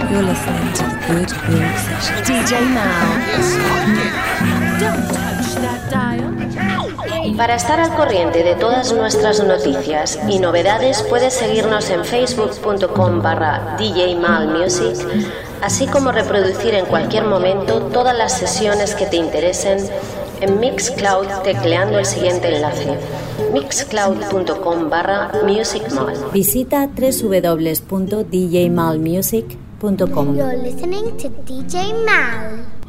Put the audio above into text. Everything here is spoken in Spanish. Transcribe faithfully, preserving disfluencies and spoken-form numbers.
You're listening to the Good Groove Session. D J Mal. Don't touch that dial. Para estar al corriente de todas nuestras noticias y novedades, puedes seguirnos en facebook.com barra djmalmusic, así como reproducir en cualquier momento todas las sesiones que te interesen en Mixcloud tecleando el siguiente enlace: mixcloud.com barra musicmal. Visita doble u doble u doble u punto d j mal music punto com. You're listening to D J Mal.